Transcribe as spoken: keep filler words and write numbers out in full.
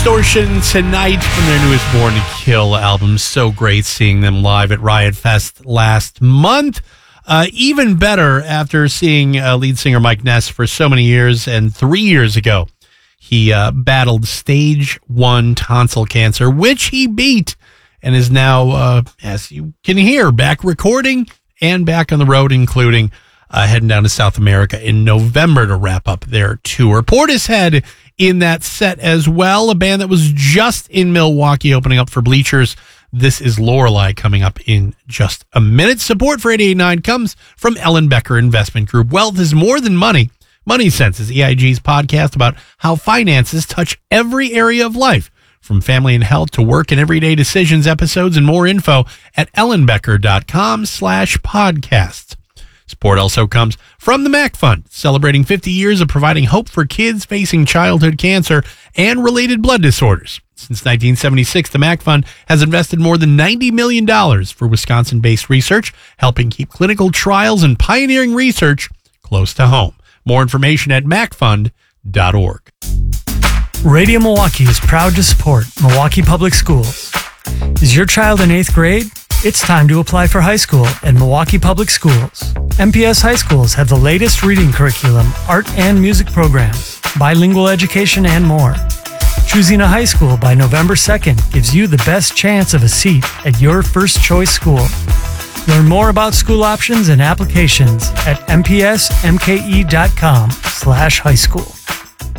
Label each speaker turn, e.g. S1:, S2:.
S1: Distortion tonight from their newest Born to Kill album. So great seeing them live at Riot Fest last month. Uh, even better after seeing uh, lead singer Mike Ness for so many years. And three years ago, he uh, battled stage one tonsil cancer, which he beat, and is now, uh, as you can hear, back recording and back on the road, including uh, heading down to South America in November to wrap up their tour. Portishead in that set as well, a band that was just in Milwaukee opening up for Bleachers. This is Lorelei coming up in just a minute. Support for eighty-eight point nine comes from Ellen Becker Investment Group. Wealth is more than money. Money Sense is E I G's podcast about how finances touch every area of life, from family and health to work and everyday decisions. Episodes and more info at ellenbecker.com slash podcasts. Support also comes from the Mac Fund, celebrating fifty years of providing hope for kids facing childhood cancer and related blood disorders. Since nineteen seventy-six, the Mac Fund has invested more than ninety million dollars for Wisconsin-based research, helping keep clinical trials and pioneering research close to home. More information at mac fund dot org.
S2: Radio Milwaukee is proud to support Milwaukee Public Schools. Is your child in eighth grade? It's time to apply for high school at Milwaukee Public Schools. M P S High Schools have the latest reading curriculum, art and music programs, bilingual education, and more. Choosing a high school by November second gives you the best chance of a seat at your first choice school. Learn more about school options and applications at m p s m k e dot com slash high school.